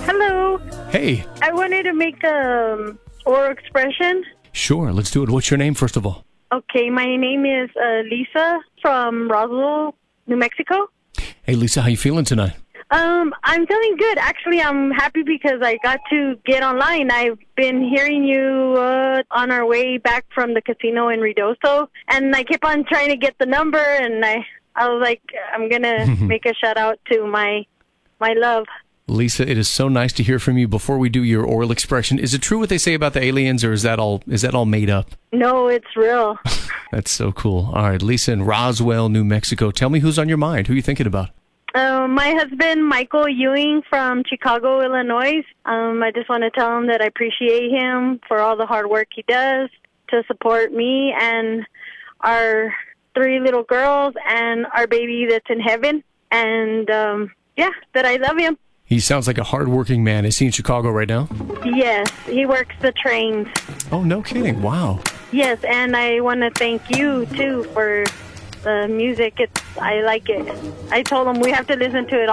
Hello. Hey. I wanted to make oral expression. Sure, let's do it. What's your name, first of all? Okay, my name is Lisa from Roswell, New Mexico. Hey, Lisa, how you feeling tonight? I'm feeling good. Actually, I'm happy because I got to get online. I've been hearing you on our way back from the casino in Ruidoso, and I keep on trying to get the number, and I was like, I'm going to make a shout-out to my love. Lisa, it is so nice to hear from you. Before we do your oral expression, is it true what they say about the aliens, or is that all made up? No, it's real. That's so cool. All right, Lisa in Roswell, New Mexico. Tell me who's on your mind. Who are you thinking about? My husband, Michael Ewing from Chicago, Illinois. I just want to tell him that I appreciate him for all the hard work he does to support me and our 3 little girls and our baby that's in heaven. And, that I love him. He sounds like a hardworking man. Is he in Chicago right now? Yes, he works the trains. Oh, no kidding. Wow. Yes, and I want to thank you, too, for the music. I like it. I told him we have to listen to it all.